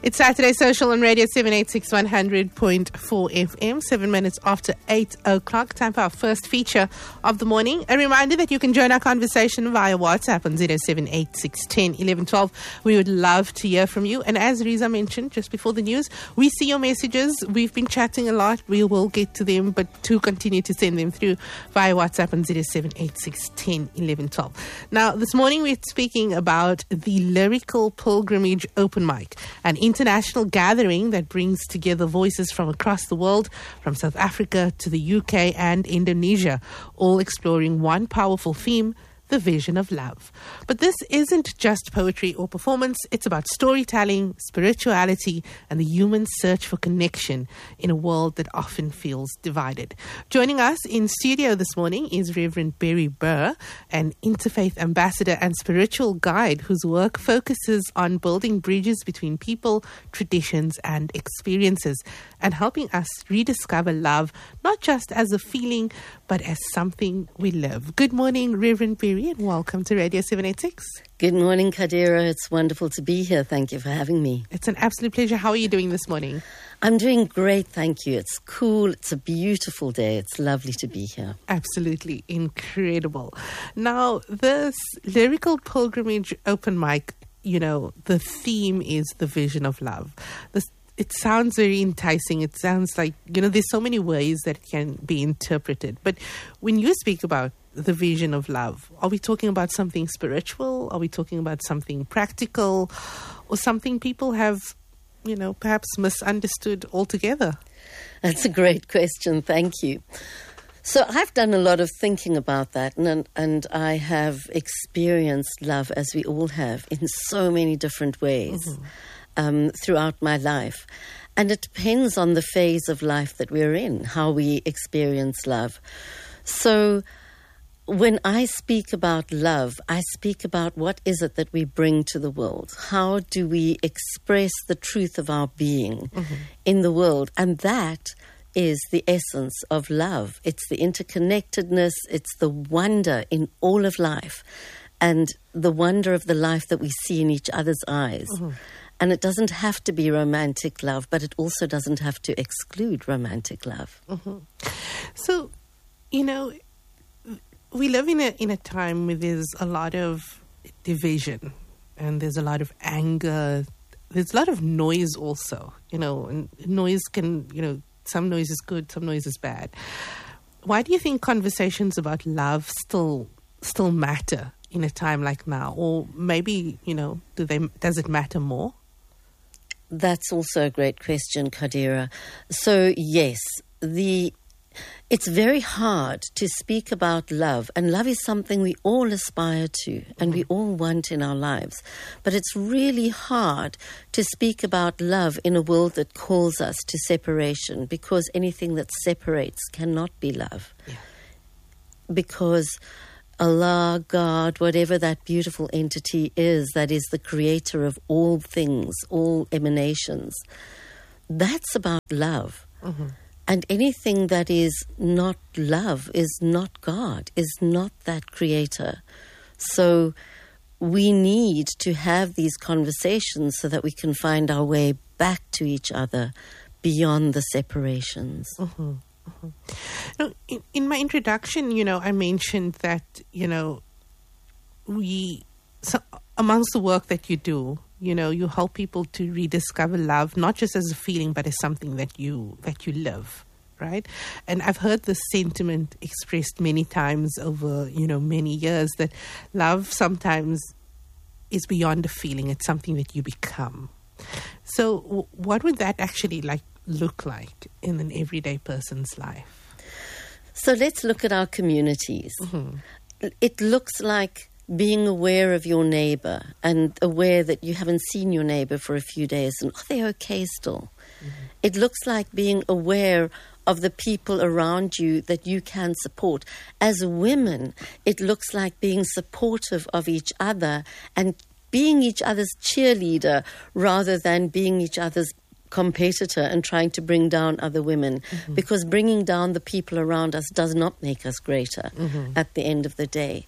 It's Saturday Social on Radio 786 100.4 FM, 7 minutes after 8 o'clock. Time for our first feature of the morning. A reminder that you can join our conversation via WhatsApp on 0786101112. We would love to hear from you. And as Riza mentioned just before the news, we see your messages. We've been chatting a lot. We will get to them, but to continue to send them through via WhatsApp on 0786101112. Now, this morning we're speaking about the Lyrical Pilgrimage Open Mic, an international gathering that brings together voices from across the world, from South Africa to the UK and Indonesia, all exploring one powerful theme: the vision of love. But this isn't just poetry or performance. It's about storytelling, spirituality, and the human search for connection in a world that often feels divided. Joining us in studio this morning is Reverend Barry Burr, an interfaith ambassador and spiritual guide whose work focuses on building bridges between people, traditions, and experiences, and helping us rediscover love, not just as a feeling, but as something we live. Good morning, Reverend Barry, and welcome to Radio 786. Good morning, Kadira. It's wonderful to be here. Thank you for having me. It's an absolute pleasure. How are you doing this morning? I'm doing great, thank you. It's cool. It's a beautiful day. It's lovely to be here. Absolutely incredible. Now, this Lyrical Pilgrimage Open Mic, the theme is the vision of love. It sounds very enticing. It sounds like, there's so many ways that it can be interpreted. But when you speak about the vision of love, are we talking about something spiritual? Are we talking about something practical? Or something people have, perhaps misunderstood altogether? That's a great question. Thank you. So I've done a lot of thinking about that, and I have experienced love, as we all have, in so many different ways. Mm-hmm. Throughout my life. And it depends on the phase of life that we're in, how we experience love. So when I speak about love, I speak about what is it that we bring to the world? How do we express the truth of our being in the world? And that is the essence of love. It's the interconnectedness, it's the wonder in all of life, and the wonder of the life that we see in each other's eyes. Mm-hmm. And it doesn't have to be romantic love, but it also doesn't have to exclude romantic love. Mm-hmm. So, we live in a time where there's a lot of division and there's a lot of anger. There's a lot of noise also, and noise can, some noise is good, some noise is bad. Why do you think conversations about love still matter in a time like now? Or maybe, does it matter more? That's also a great question, Kadira. So, yes, it's very hard to speak about love, and love is something we all aspire to and we all want in our lives. But it's really hard to speak about love in a world that calls us to separation, because anything that separates cannot be love. Yeah. Because Allah, God, whatever that beautiful entity is that is the creator of all things, all emanations, that's about love. Mm-hmm. And anything that is not love is not God, is not that creator. So we need to have these conversations so that we can find our way back to each other beyond the separations. Mm-hmm. Mm-hmm. Now, in my introduction, I mentioned that, amongst the work that you do, you help people to rediscover love, not just as a feeling, but as something that you live, right? And I've heard this sentiment expressed many times over, many years, that love sometimes is beyond a feeling. It's something that you become. So what would that actually look like in an everyday person's life? So let's look at our communities. Mm-hmm. It looks like being aware of your neighbor and aware that you haven't seen your neighbor for a few days and are they okay still? Mm-hmm. It looks like being aware of the people around you that you can support. As women, it looks like being supportive of each other and being each other's cheerleader rather than being each other's competitor and trying to bring down other women, because bringing down the people around us does not make us greater at the end of the day.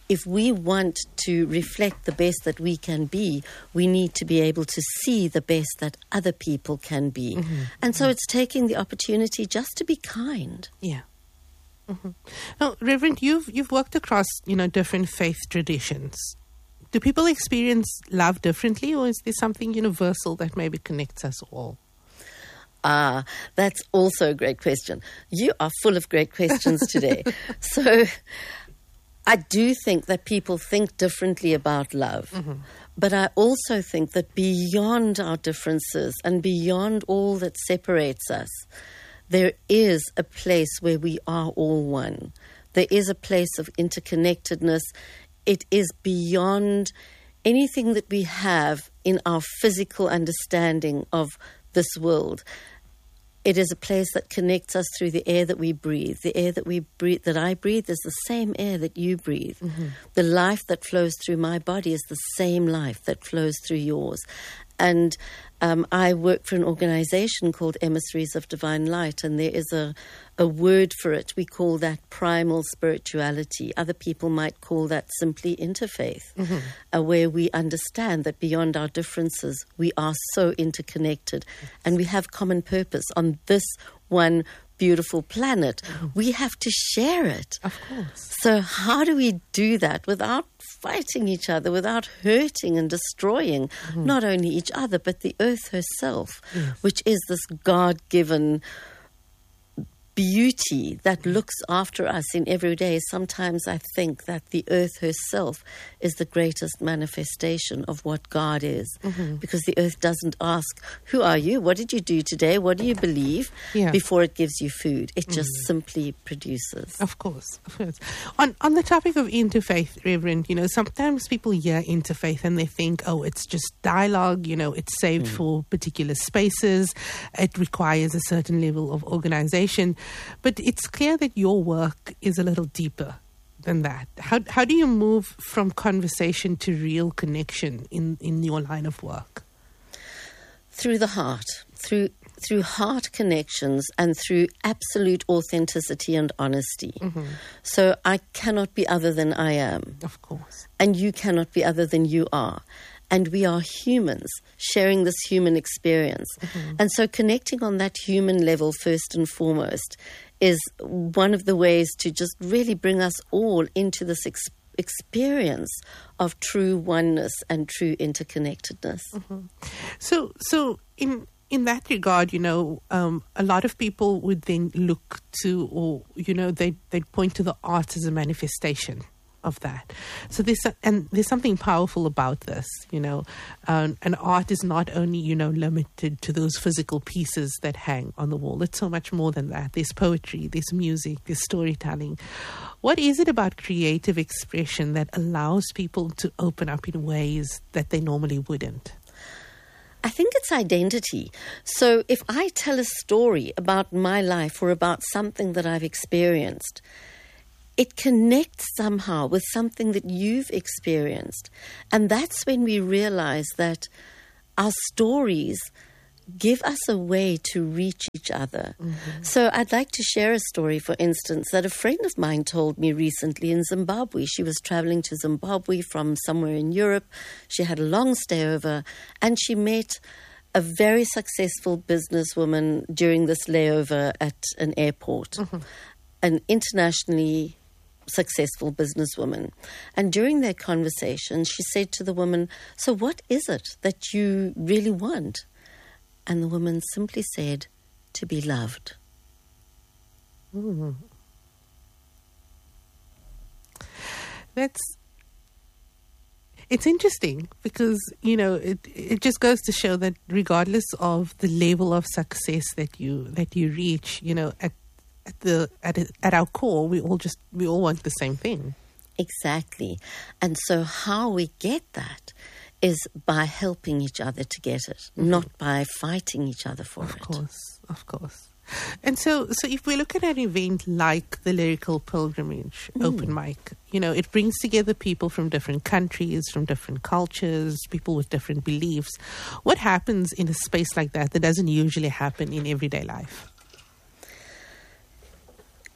if we want to reflect the best that we can be, we need to be able to see the best that other people can be. And so it's taking the opportunity just to be kind. Yeah. Now, Reverend, you've worked across, different faith traditions. Do people experience love differently, or is there something universal that maybe connects us all? That's also a great question. You are full of great questions today. So I do think that people think differently about love. But I also think that beyond our differences and beyond all that separates us, there is a place where we are all one. There is a place of interconnectedness. It is beyond anything that we have in our physical understanding of this world. It is a place that connects us through the air that we breathe. The air that we breathe, that I breathe, is the same air that you breathe. The life that flows through my body is the same life that flows through yours. And I work for an organization called Emissaries of Divine Light, and there is a word for it. We call that primal spirituality. Other people might call that simply interfaith, where we understand that beyond our differences, we are so interconnected, and we have common purpose on this one beautiful planet. We have to share it. Of course. So how do we do that without fighting each other, without hurting and destroying not only each other, but the earth herself, which is this God-given beauty that looks after us in every day. Sometimes I think that the earth herself is the greatest manifestation of what God is, because the earth doesn't ask, who are you? What did you do today? What do you believe? Before it gives you food. It just simply produces. Of course, of course. On the topic of interfaith, Reverend, sometimes people hear interfaith and they think, oh, it's just dialogue, it's saved for particular spaces. It requires a certain level of organization. But it's clear that your work is a little deeper than that. How do you move from conversation to real connection in your line of work? Through the heart, through heart connections and through absolute authenticity and honesty. So I cannot be other than I am. Of course. And you cannot be other than you are. And we are humans sharing this human experience. And so connecting on that human level first and foremost is one of the ways to just really bring us all into this experience of true oneness and true interconnectedness. So in that regard, a lot of people would then look to, or, they'd point to the arts as a manifestation of that. So there's something powerful about this, and art is not only, limited to those physical pieces that hang on the wall. It's so much more than that. There's poetry, there's music, there's storytelling. What is it about creative expression that allows people to open up in ways that they normally wouldn't? I think it's identity. So if I tell a story about my life or about something that I've experienced, it connects somehow with something that you've experienced. And that's when we realize that our stories give us a way to reach each other. So I'd like to share a story, for instance, that a friend of mine told me recently in Zimbabwe. She was traveling to Zimbabwe from somewhere in Europe. She had a long stay over, and she met a very successful businesswoman during this layover at an airport, an internationally successful businesswoman. And during their conversation, she said to the woman, so what is it that you really want? And the woman simply said, to be loved. It's interesting because, it just goes to show that regardless of the level of success that you reach, at our core, we all want the same thing. Exactly. And so how we get that is by helping each other to get it, not by fighting each other for it. Of course. And so if we look at an event like the Lyrical Pilgrimage open mic, it brings together people from different countries, from different cultures, people with different beliefs. What happens in a space like that doesn't usually happen in everyday life?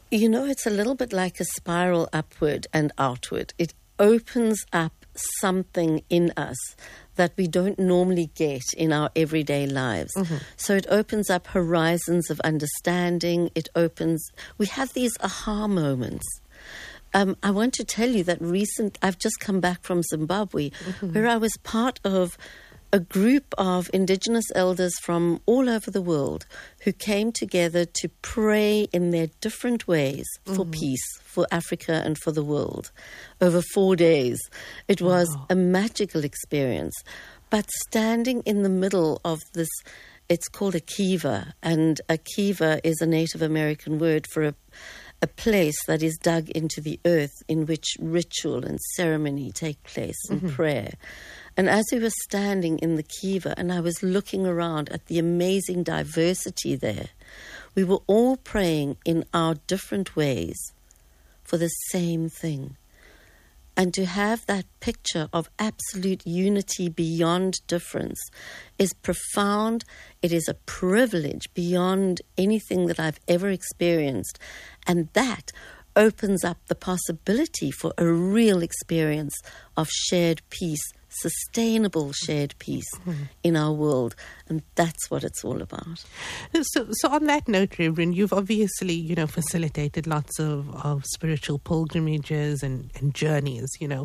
You know, it's a little bit like a spiral upward and outward. It opens up something in us that we don't normally get in our everyday lives. So it opens up horizons of understanding. We have these aha moments. I want to tell you that I've just come back from Zimbabwe, where I was part of a group of indigenous elders from all over the world who came together to pray in their different ways for peace, for Africa and for the world over 4 days. It was a magical experience. But standing in the middle of this, it's called a kiva, and a kiva is a Native American word for a place that is dug into the earth in which ritual and ceremony take place and prayer. And as we were standing in the kiva and I was looking around at the amazing diversity there, we were all praying in our different ways for the same thing. And to have that picture of absolute unity beyond difference is profound. It is a privilege beyond anything that I've ever experienced. And that opens up the possibility for a real experience of shared peace, sustainable shared peace in our world. And that's what it's all about. So on that note, Reverend, you've obviously, facilitated lots of spiritual pilgrimages and journeys,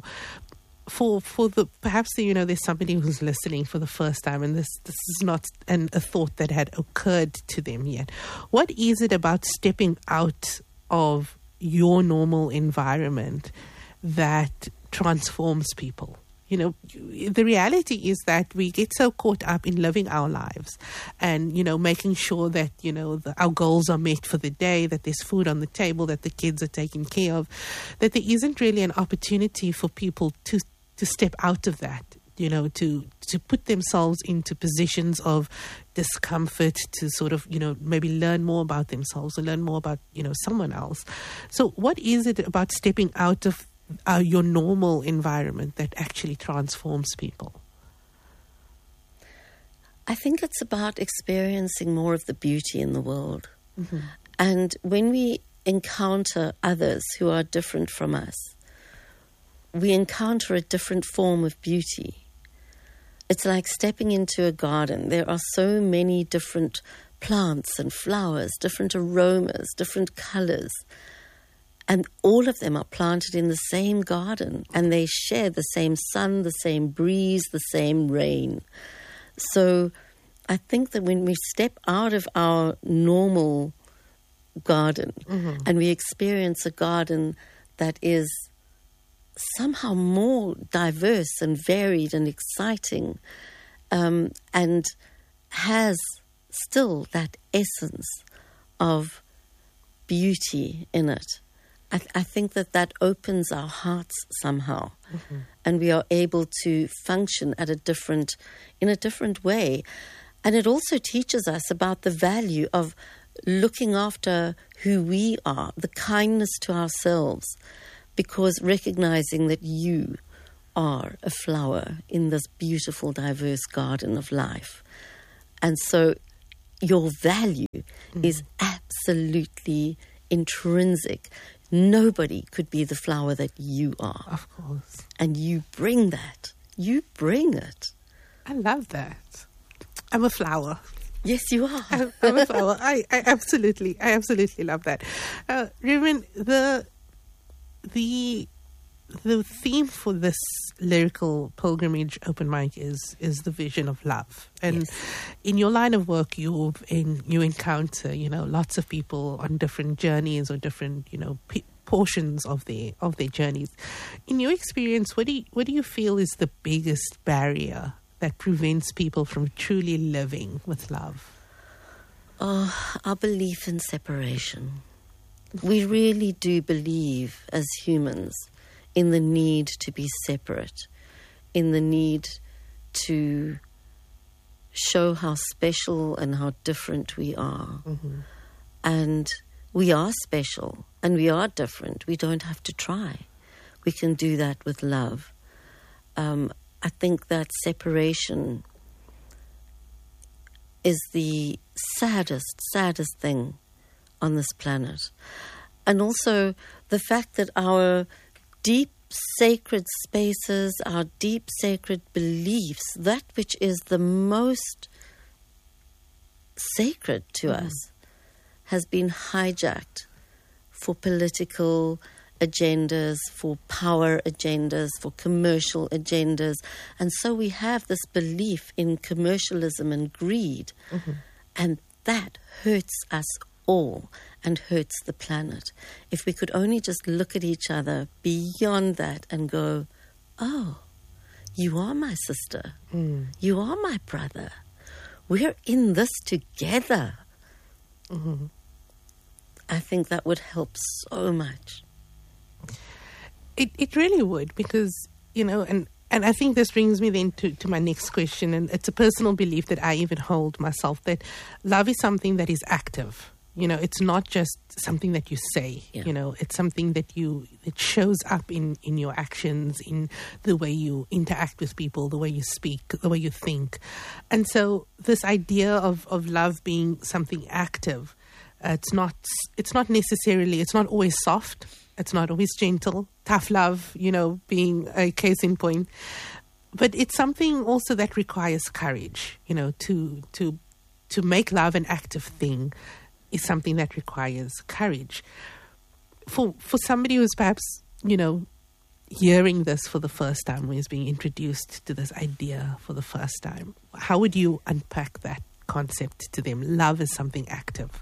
For perhaps there's somebody who's listening for the first time and this is not a thought that had occurred to them yet. What is it about stepping out of your normal environment that transforms people? The reality is that we get so caught up in living our lives and, making sure that, our goals are met for the day, that there's food on the table, that the kids are taken care of, that there isn't really an opportunity for people to step out of that, to put themselves into positions of discomfort, to sort of, maybe learn more about themselves and learn more about, someone else. So what is it about stepping out of your normal environment that actually transforms people? I think it's about experiencing more of the beauty in the world. And when we encounter others who are different from us, we encounter a different form of beauty. It's like stepping into a garden. There are so many different plants and flowers, different aromas, different colors. And all of them are planted in the same garden, and they share the same sun, the same breeze, the same rain. So I think that when we step out of our normal garden and we experience a garden that is somehow more diverse and varied and exciting, and has still that essence of beauty in it, I think that opens our hearts somehow, and we are able to function in a different way. And it also teaches us about the value of looking after who we are, the kindness to ourselves, because recognizing that you are a flower in this beautiful, diverse garden of life. And so your value is absolutely intrinsic. Nobody could be the flower that you are. Of course. And you bring that. You bring it. I love that. I'm a flower. Yes, you are. I'm a flower. I absolutely love that. Reverend, the theme for this lyrical pilgrimage open mic is the vision of love. And in your line of work, you encounter, lots of people on different journeys or different, portions of their journeys. In your experience, what do you feel is the biggest barrier that prevents people from truly living with love? Our belief in separation. We really do believe as humans in the need to be separate, in the need to show how special and how different we are. And we are special and we are different. We don't have to try. We can do that with love. I think that separation is the saddest thing on this planet. And also the fact that our deep sacred spaces, our deep sacred beliefs, that which is the most sacred to us, has been hijacked for political agendas, for power agendas, for commercial agendas. And so we have this belief in commercialism and greed, and that hurts us all and hurts the planet. If we could only just look at each other beyond that and go, oh, you are my sister. You are my brother. We're in this together. I think that would help so much. It really would, because, and I think this brings me then to my next question, and it's a personal belief that I even hold myself, that love is something that is active. It's not just something that you say. It's something that it shows up in your actions, in the way you interact with people, the way you speak, the way you think. And so this idea of love being something active, it's not necessarily, it's not always soft, it's not always gentle, tough love, being a case in point. But it's something also that requires courage, to make love an active thing is something that requires courage. For somebody who's perhaps, hearing this for the first time, who is being introduced to this idea for the first time, how would you unpack that concept to them? Love is something active.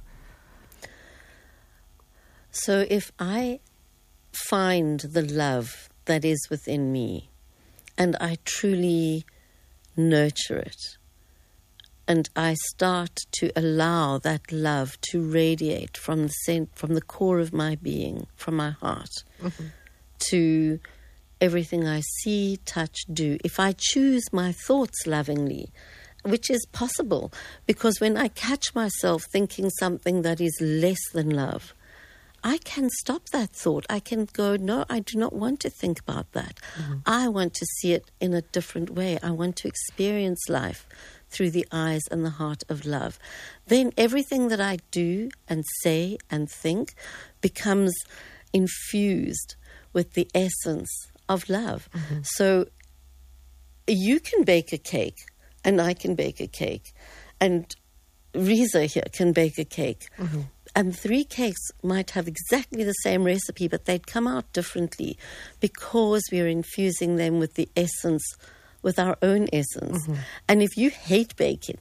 So if I find the love that is within me and I truly nurture it, and I start to allow that love to radiate from the core of my being, from my heart, to everything I see, touch, do. If I choose my thoughts lovingly, which is possible, because when I catch myself thinking something that is less than love, I can stop that thought. I can go, no, I do not want to think about that. I want to see it in a different way. I want to experience life through the eyes and the heart of love. Then everything that I do and say and think becomes infused with the essence of love. So you can bake a cake, and I can bake a cake, and Riza here can bake a cake. And 3 cakes might have exactly the same recipe, but they'd come out differently because we're infusing them with the essence, with our own essence. And if you hate baking,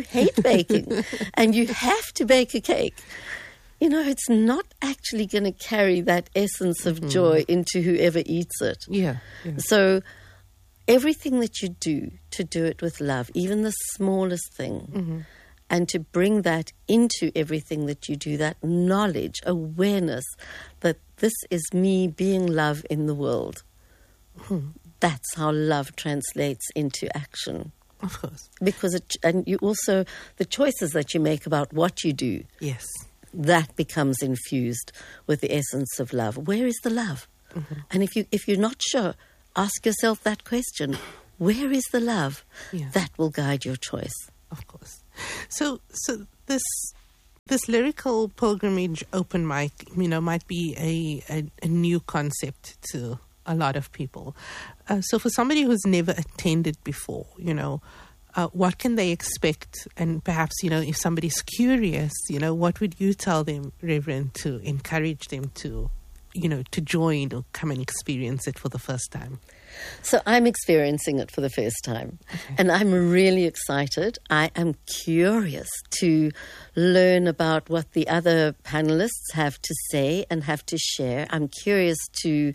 and you have to bake a cake, it's not actually going to carry that essence of joy into whoever eats it. So everything that you do, to do it with love, even the smallest thing, and to bring that into everything that you do, that knowledge, awareness that this is me being love in the world. That's how love translates into action. Of course. Because and you also, the choices that you make about what you do, yes, that becomes infused with the essence of love. Where is the love? And if you're not sure, ask yourself that question. Where is the love? That will guide your choice. Of course. So this lyrical pilgrimage open mic, might be a new concept to a lot of people. So for somebody who's never attended before, what can they expect? And perhaps, if somebody's curious, what would you tell them, Reverend, to encourage them to, to join or come and experience it for the first time? So I'm experiencing it for the first time, and I'm really excited. I am curious to learn about what the other panelists have to say and have to share. I'm curious to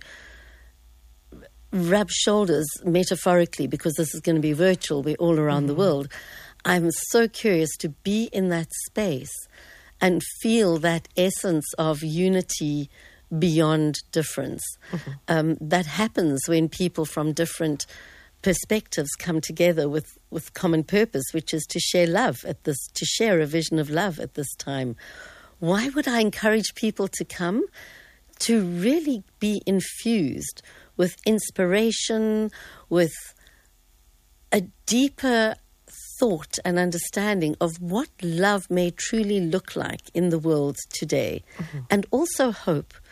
rub shoulders metaphorically, because this is going to be virtual. We're all around the world. I'm so curious to be in that space and feel that essence of unity beyond difference. That happens when people from different perspectives come together with common purpose, which is to share love to share a vision of love at this time. Why would I encourage people to come? To really be infused with inspiration, with a deeper thought and understanding of what love may truly look like in the world today, and also hope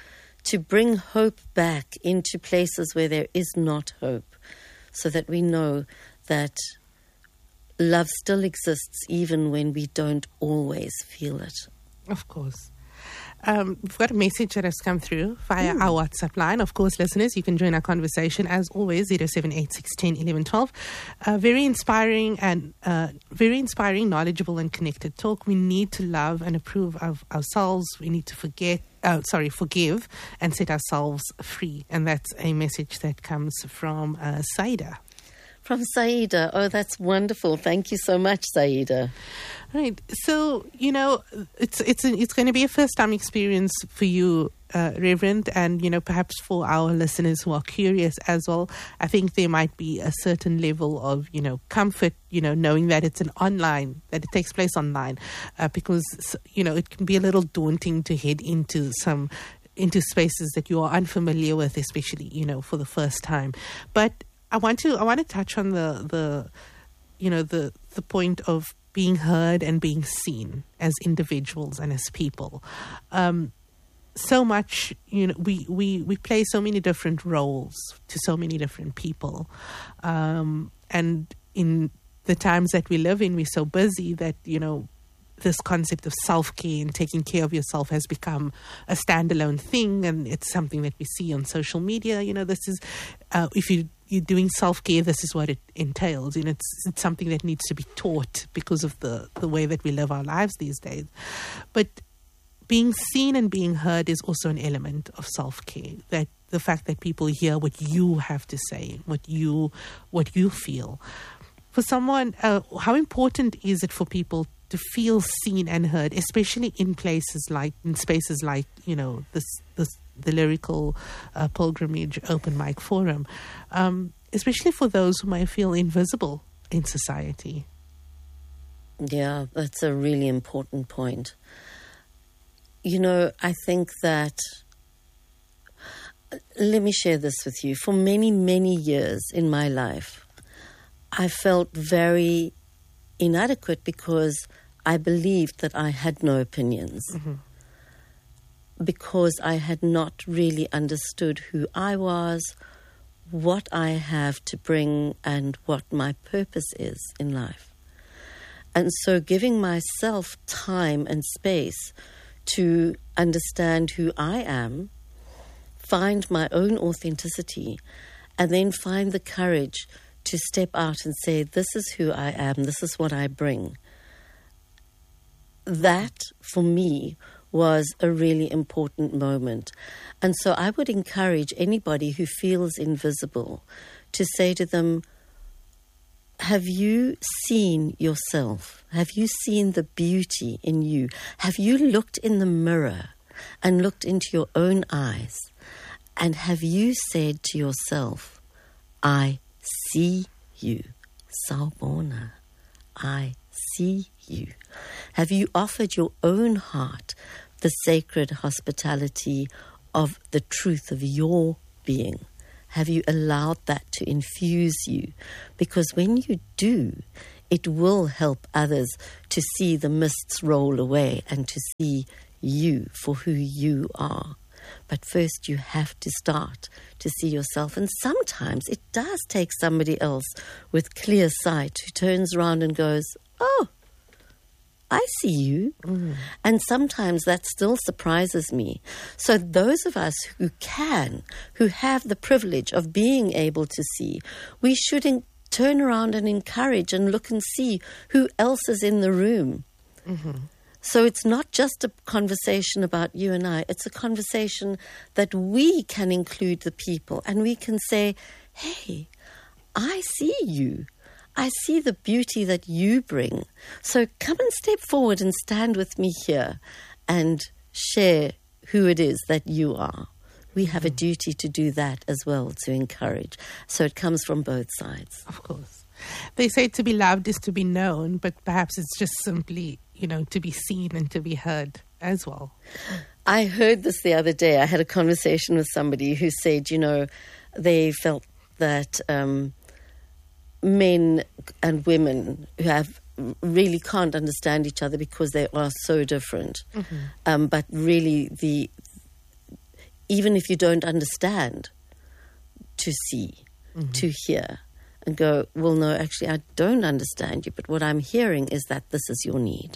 to bring hope back into places where there is not hope, so that we know that love still exists even when we don't always feel it. Of course. We've got a message that has come through via our WhatsApp line. Of course, listeners, you can join our conversation as always, 0786101112. Very inspiring and knowledgeable and connected talk. We need to love and approve of ourselves. We need to forgive and set ourselves free. And that's a message that comes from Saida. From Saida. Oh, that's wonderful. Thank you so much, Saida. Right. So, it's going to be a first-time experience for you, Reverend, and, perhaps for our listeners who are curious as well. I think there might be a certain level of, comfort, knowing that that it takes place online, because, it can be a little daunting to head into spaces that you are unfamiliar with, especially, for the first time. But I want to touch on the point of being heard and being seen as individuals and as people. So much, we play so many different roles to so many different people. And in the times that we live in, we're so busy that, this concept of self-care and taking care of yourself has become a standalone thing, and it's something that we see on social media. This is, if you're doing self-care, this is what it entails. It's something that needs to be taught because of the way that we live our lives these days. But being seen and being heard is also an element of self-care. That the fact that people hear what you have to say, what you feel. For someone, how important is it for people to feel seen and heard, especially in spaces like the Lyrical Pilgrimage Open Mic Forum, especially for those who might feel invisible in society? Yeah, that's a really important point. I think that, let me share this with you. For many, many years in my life, I felt very inadequate because I believed that I had no opinions. Mm-hmm. Because I had not really understood who I was, what I have to bring, and what my purpose is in life. And so giving myself time and space to understand who I am, find my own authenticity, and then find the courage to step out and say, this is who I am, this is what I bring. That, for me, was a really important moment. And so I would encourage anybody who feels invisible to say to them, have you seen yourself? Have you seen the beauty in you? Have you looked in the mirror and looked into your own eyes? And have you said to yourself, I see you, Sawubona, I see you? Have you offered your own heart the sacred hospitality of the truth of your being? Have you allowed that to infuse you? Because when you do, it will help others to see the mists roll away and to see you for who you are. But first you have to start to see yourself. And sometimes it does take somebody else with clear sight who turns around and goes, oh, I see you. Mm. And sometimes that still surprises me. So those of us who have the privilege of being able to see, we should turn around and encourage and look and see who else is in the room. Mm-hmm. So it's not just a conversation about you and I. It's a conversation that we can include the people, and we can say, hey, I see you. I see the beauty that you bring. So come and step forward and stand with me here and share who it is that you are. We have a duty to do that as well, to encourage. So it comes from both sides. Of course. They say to be loved is to be known, but perhaps it's just simply, to be seen and to be heard as well. I heard this the other day. I had a conversation with somebody who said, they felt that men and women who really can't understand each other because they are so different. Mm-hmm. But really even if you don't understand, to see, to hear, and go, well, no, actually, I don't understand you, but what I'm hearing is that this is your need.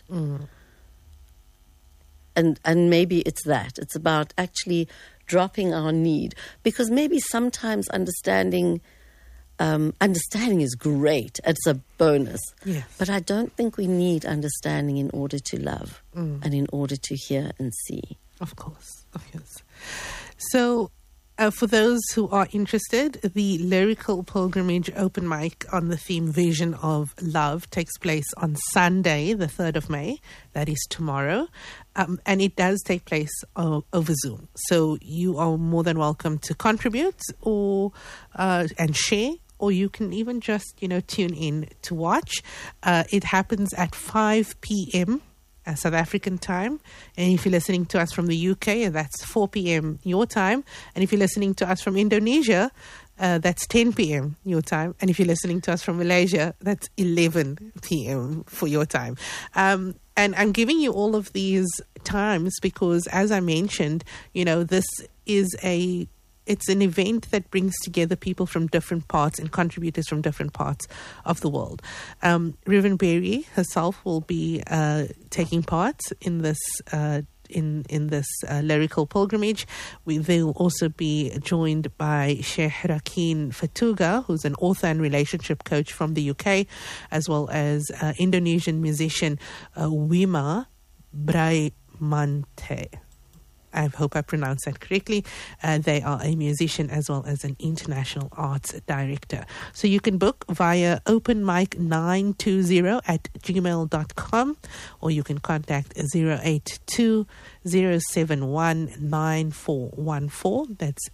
And maybe it's that. It's about actually dropping our need, because maybe sometimes understanding is great. It's a bonus. Yes. But I don't think we need understanding in order to love and in order to hear and see. Of course. So, for those who are interested, the Lyrical Pilgrimage open mic on the theme Vision of Love takes place on Sunday, the 3rd of May. That is tomorrow. And it does take place over Zoom. So you are more than welcome to contribute or and share, or you can even just, tune in to watch. It happens at 5 p.m. South African time. And if you're listening to us from the UK, that's 4 p.m. your time. And if you're listening to us from Indonesia, that's 10 p.m. your time. And if you're listening to us from Malaysia, that's 11 p.m. for your time. And I'm giving you all of these times because, as I mentioned, this is it's an event that brings together people from different parts and contributors from different parts of the world. Reverend Berry herself will be taking part in this in this lyrical pilgrimage. They will also be joined by Sheikh Rakeen Fatuga, who's an author and relationship coach from the UK, as well as Indonesian musician Wima Braimante. I hope I pronounced that correctly. They are a musician as well as an international arts director. So you can book via openmic920@gmail.com, or you can contact 082-071-9414. That's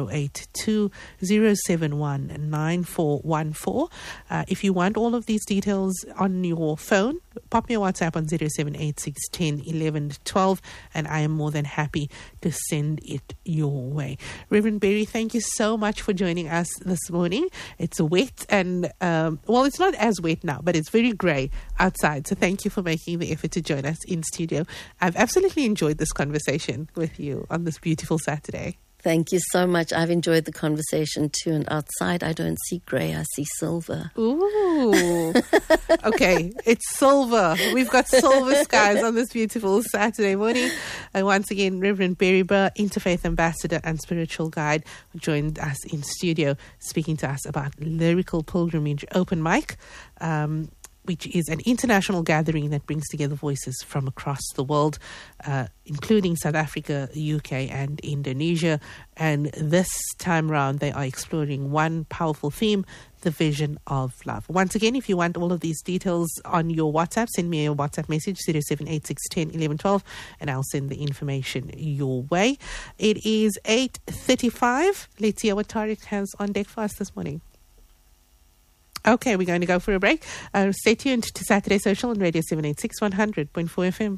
082-071-9414. If you want all of these details on your phone, pop me a WhatsApp on 0786101112, and I am more than happy to send it your way. Reverend Berry, thank you so much for joining us this morning. It's wet and, it's not as wet now, but it's very grey outside. So thank you for making the effort to join us in studio. I've absolutely enjoyed this conversation with you on this beautiful Saturday. Thank you so much. I've enjoyed the conversation too. And outside, I don't see grey, I see silver. Ooh. Okay, it's silver. We've got silver skies on this beautiful Saturday morning. And once again, Reverend Berry Burr, Interfaith Ambassador and Spiritual Guide, joined us in studio speaking to us about Lyrical Pilgrimage Open Mic, which is an international gathering that brings together voices from across the world, including South Africa, UK, and Indonesia. And this time round, they are exploring one powerful theme, the vision of love. Once again, if you want all of these details on your WhatsApp, send me a WhatsApp message, 0786101112, and I'll send the information your way. It is 8:35. Let's hear what Tariq has on deck for us this morning. Okay, we're going to go for a break. Stay tuned to Saturday Social on Radio 786 100.4 FM.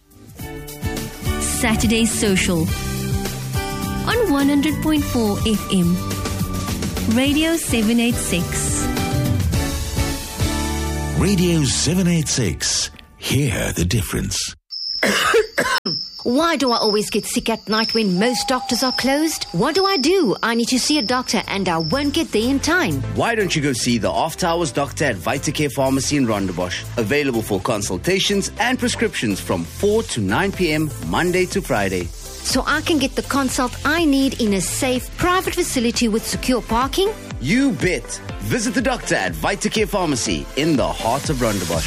Saturday Social on 100.4 FM. Radio 786. Radio 786. Hear the difference. Why do I always get sick at night when most doctors are closed? What do? I need to see a doctor and I won't get there in time. Why don't you go see the After Hours doctor at VitaCare Pharmacy in Rondebosch? Available for consultations and prescriptions from 4 to 9 p.m. Monday to Friday. So I can get the consult I need in a safe, private facility with secure parking? You bet. Visit the doctor at VitaCare Pharmacy in the heart of Rondebosch.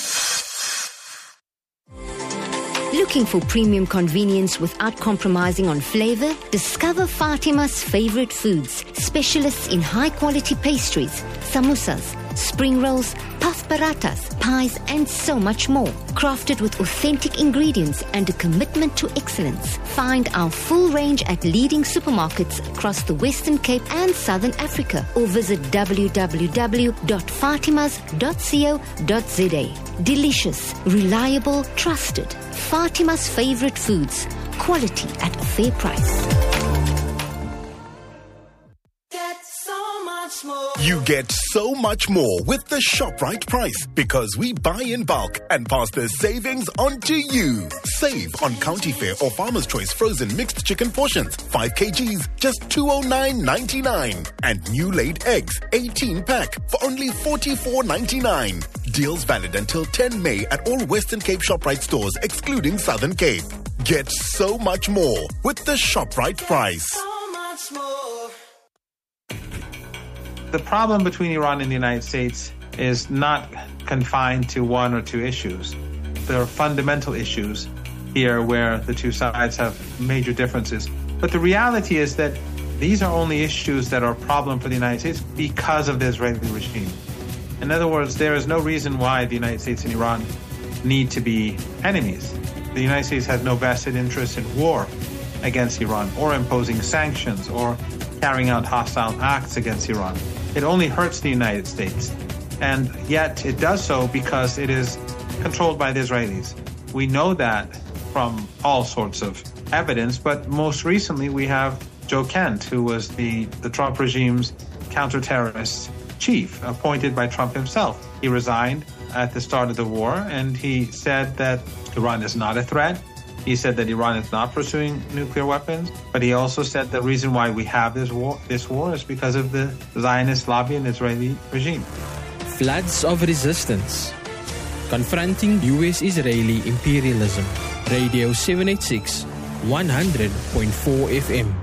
Looking for premium convenience without compromising on flavor? Discover Fatima's favorite foods, specialists in high-quality pastries, samosas, spring rolls, puff parathas, pies, and so much more. Crafted with authentic ingredients and a commitment to excellence. Find our full range at leading supermarkets across the Western Cape and Southern Africa, or visit www.fatimas.co.za. Delicious, reliable, trusted. Fatima's favorite foods. Quality at a fair price. Get so much more. You get so much more with the ShopRite price because we buy in bulk and pass the savings on to you. Save on County Fair or Farmer's Choice frozen mixed chicken portions, 5 kgs, just $209.99. And new laid eggs, 18 pack for only $44.99. Deals valid until 10 May at all Western Cape ShopRite stores excluding Southern Cape. Get so much more with the ShopRite price. The problem between Iran and the United States is not confined to one or two issues. There are fundamental issues here where the two sides have major differences. But the reality is that these are only issues that are a problem for the United States because of the Israeli regime. In other words, there is no reason why the United States and Iran need to be enemies. The United States has no vested interest in war against Iran or imposing sanctions or carrying out hostile acts against Iran. It only hurts the United States. And yet it does so because it is controlled by the Israelis. We know that from all sorts of evidence, but most recently we have Joe Kent, who was the Trump regime's counter-terrorist chief, appointed by Trump himself. He resigned at the start of the war, and he said that Iran is not a threat. He said that Iran is not pursuing nuclear weapons, but he also said the reason why we have this war is because of the Zionist lobby and Israeli regime. Floods of resistance. Confronting U.S.-Israeli imperialism. Radio 786, 100.4 FM.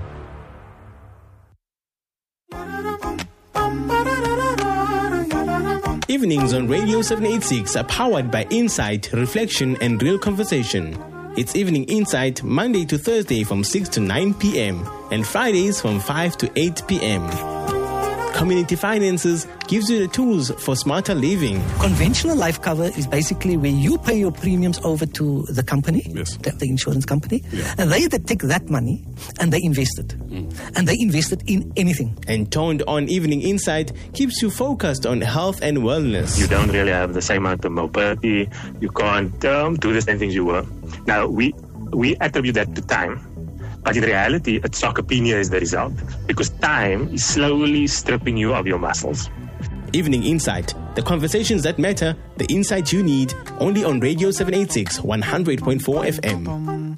Evenings on Radio 786 are powered by Insight, Reflection and Real Conversation. It's Evening Insight Monday to Thursday from 6 to 9 p.m. and Fridays from 5 to 8 p.m. Community Finances gives you the tools for smarter living. Conventional life cover is basically where you pay your premiums over to the company, the insurance company, and they take that money and they invest it. And they invest it in anything. And Toned On Evening Insight keeps you focused on health and wellness. You don't really have the same amount of mobility. You can't do the same things you were. Now, we attribute that to time. But in reality, sarcopenia is the result because time is slowly stripping you of your muscles. Evening Insight, the conversations that matter, the insight you need, only on Radio 786, 100.4 FM.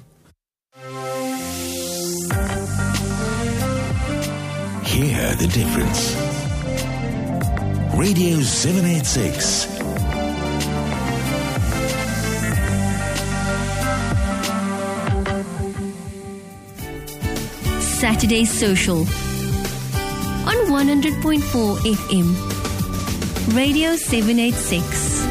Hear the difference. Radio 786. Saturday Social on 100.4 FM. Radio 786.